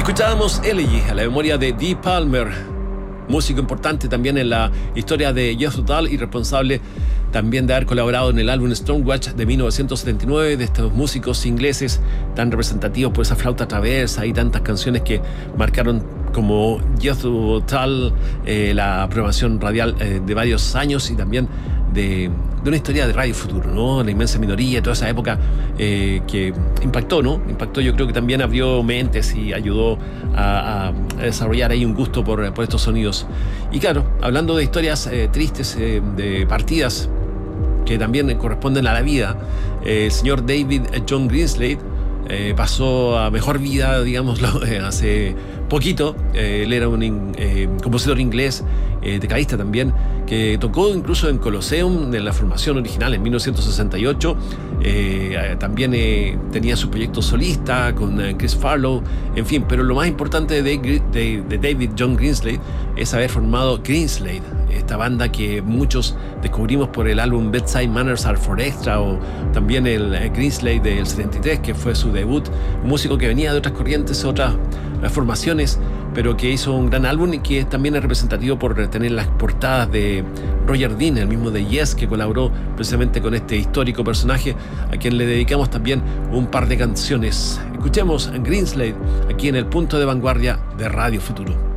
Escuchábamos Elegy a la memoria de Dee Palmer, músico importante también en la historia de Jethro Tull y responsable también de haber colaborado en el álbum Stormwatch de 1979, de estos músicos ingleses tan representativos por esa flauta traversa y tantas canciones que marcaron como Jethro Tull la programación radial de varios años y también de una historia de Radio Futuro, ¿no? La inmensa minoría, toda esa época que impactó, ¿no? Impactó, yo creo que también abrió mentes y ayudó a desarrollar ahí un gusto por estos sonidos. Y claro, hablando de historias tristes, de partidas que también corresponden a la vida, el señor David John Greenslade pasó a mejor vida, digámoslo, hace poquito. Él era un compositor inglés, tecladista también, que tocó incluso en Colosseum en la formación original en 1968. También tenía su proyecto solista con Chris Farlow, en fin, pero lo más importante de David John Greenslade es haber formado Greenslade, esta banda que muchos descubrimos por el álbum Bedside Manners Are for Extra, o también el Greenslade del 73, que fue su debut, un músico que venía de otras corrientes, otras formaciones, pero que hizo un gran álbum y que también es representativo por tener las portadas de Roger Dean, el mismo de Yes, que colaboró precisamente con este histórico personaje, a quien le dedicamos también un par de canciones. Escuchemos Greenslade aquí en el punto de vanguardia de Radio Futuro.